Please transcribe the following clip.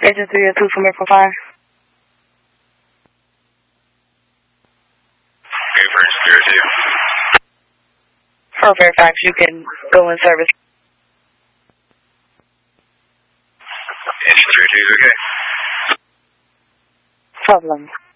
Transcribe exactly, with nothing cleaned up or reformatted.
Agent three oh two from April five. Okay, for Agent three oh two. For Fairfax, you can go in service. Agent three oh two is okay. Problem.